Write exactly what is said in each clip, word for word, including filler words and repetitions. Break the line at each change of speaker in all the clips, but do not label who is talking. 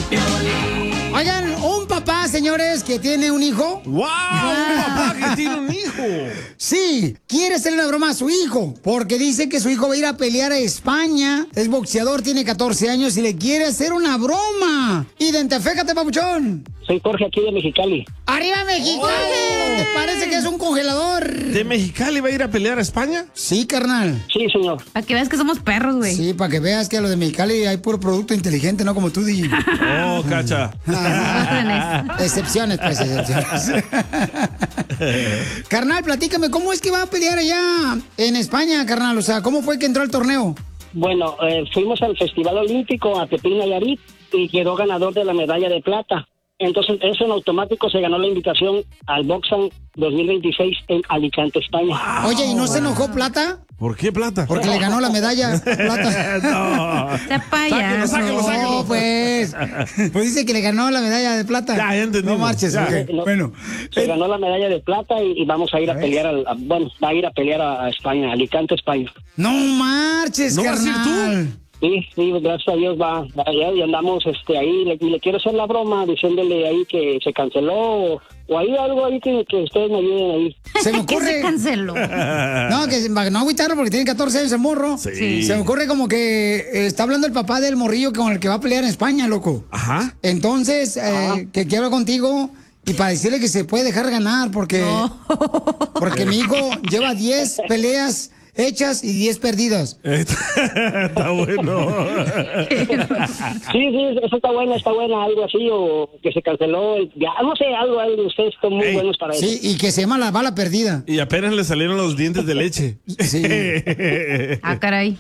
Oigan, un papá, señores, que tiene un hijo.
¡Wow! Un papá que tiene un hijo.
Sí, quiere hacerle una broma a su hijo, porque dice que su hijo va a ir a pelear a España. Es boxeador, tiene catorce años y le quiere hacer una broma. Identifícate, papuchón.
Soy Jorge, aquí de Mexicali.
¡Arriba, Mexicali! Oh. ¿Te parece que es un congelador?
¿De Mexicali va a ir a pelear a España?
Sí, carnal.
Sí, señor.
Para que veas que somos perros, güey.
Sí, para que veas que a lo de Mexicali hay puro producto inteligente, no como tú, D J.
Oh, cacha.
Excepciones, pues, excepciones. Carnal, platícame, ¿cómo es que va a pelear allá en España, carnal? O sea, ¿cómo fue que entró al torneo?
Bueno, eh, fuimos al Festival Olímpico a Tepic, Nayarit, y quedó ganador de la medalla de plata. Entonces, eso en automático se ganó la invitación al Boxan dos mil veintiséis en Alicante, España.
Wow. Oye, ¿y no se enojó Plata?
¿Por qué Plata?
Porque le ganó la medalla Plata.
No.
Se paya.
Sáquelo, sáquelo, sáquelo.
No, pues. Pues dice que le ganó la medalla de plata.
Ya, ya entendimos.
No marches.
Ya.
Okay.
No,
bueno.
Se
eh,
ganó la medalla de plata y, y vamos a ir a,
a
pelear al, a, bueno, va a ir a pelear a, a España, Alicante, España.
No marches,
¿No vas a ir
carnal.
tú?
Sí, sí, gracias a Dios va, va allá y andamos este ahí, le, y le quiero hacer la broma diciéndole ahí que se canceló o, o hay algo ahí que, que ustedes me ayuden ahí.
Se me
¿Qué
ocurre.
se canceló?
No, que no agüitarlo porque tiene catorce años el morro.
Sí.
Se me ocurre como que eh, está hablando el papá del morrillo con el que va a pelear en España, loco.
Ajá.
Entonces, eh, que quiero hablar contigo y para decirle que se puede dejar ganar porque,
No.
porque mi hijo lleva diez peleas hechas y diez perdidas.
Está bueno.
Sí, sí, eso está bueno, está buena, algo así, o que se canceló, ya no sé, algo, algo, ustedes son muy
Ey,
buenos para
Sí,
eso.
y que se llama la bala perdida.
Y apenas le salieron los dientes de leche.
Sí.
Ah, caray.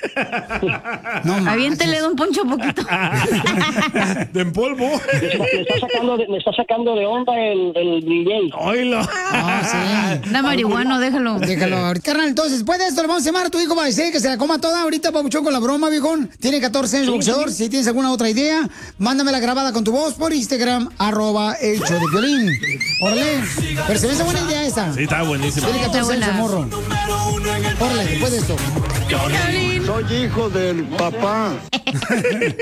No manches.
Aviéntele de un poncho poquito.
¿De en polvo?
Me está, me está sacando de, me está sacando de onda el, el D J.
¡Oílo!
Ah, sí.
Da marihuano, déjalo.
Déjalo ahorita. Carnal, entonces, después de esto le vamos a llamar a tu hijo para decir que se la coma toda ahorita, papuchón, con la broma, viejón. Tiene catorce años, boxeador. Si tienes alguna otra idea, mándamela grabada con tu voz por Instagram, arroba el show de Piolín. Órale. Pero se me hace buena idea esa.
Sí, está buenísimo.
Tiene catorce años el morro. Órale, después de esto.
Soy hijo del papá.